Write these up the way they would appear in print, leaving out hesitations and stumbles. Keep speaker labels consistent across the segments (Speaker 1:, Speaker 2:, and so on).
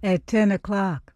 Speaker 1: At 10 o'clock,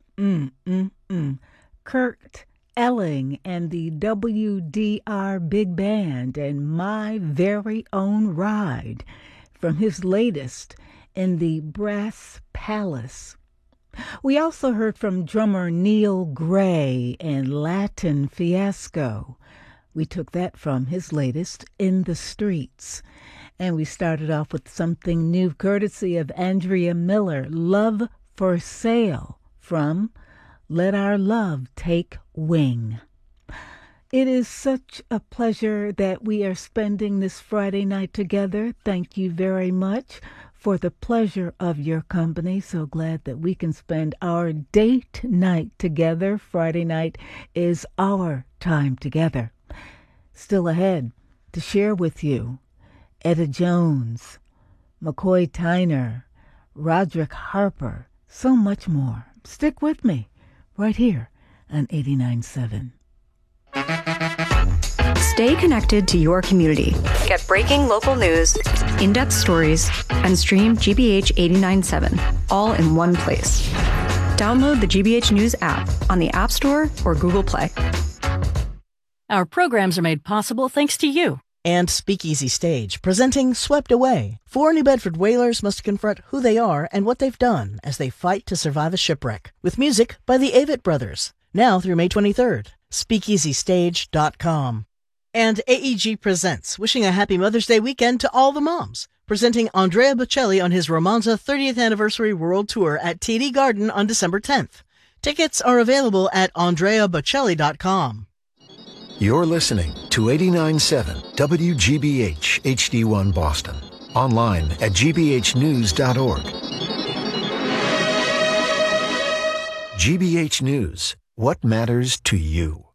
Speaker 1: Kurt Elling and the WDR Big Band and My Very Own Ride from his latest in the Brass Palace. We also heard from drummer Neil Gray and Latin Fiasco. We took that from his latest, In the Streets. And we started off with something new, courtesy of Andrea Miller, Love for Sale, from Let Our Love Take Wing. It is such a pleasure that we are spending this Friday night together. Thank you very much for the pleasure of your company. So glad that we can spend our date night together. Friday night is our time together. Still ahead to share with you Etta Jones, McCoy Tyner, Roderick Harper, so much more. Stick with me right here on 89.7.
Speaker 2: Stay connected to your community. Get breaking local news, in-depth stories, and stream GBH 89.7 all in one place. Download the GBH News app on the App Store or Google Play.
Speaker 3: Our programs are made possible thanks to you.
Speaker 4: And Speakeasy Stage, presenting Swept Away. 4 New Bedford whalers must confront who they are and what they've done as they fight to survive a shipwreck. With music by the Avett Brothers. Now through May 23rd. SpeakeasyStage.com. And AEG Presents, wishing a happy Mother's Day weekend to all the moms. Presenting Andrea Bocelli on his Romanza 30th Anniversary World Tour at TD Garden on December 10th. Tickets are available at AndreaBocelli.com.
Speaker 5: You're listening to 89.7 WGBH HD1 Boston. Online at gbhnews.org. GBH News. What matters to you?